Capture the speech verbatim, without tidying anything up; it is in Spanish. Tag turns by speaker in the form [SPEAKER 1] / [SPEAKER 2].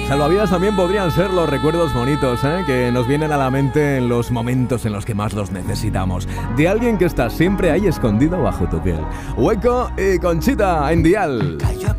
[SPEAKER 1] salvavidas también podrían ser los recuerdos bonitos, ¿eh? Que nos vienen a la mente en los momentos en los que más los necesitamos. De alguien que está siempre ahí escondido bajo tu piel. Hueco y Conchita en Dial.
[SPEAKER 2] Cayó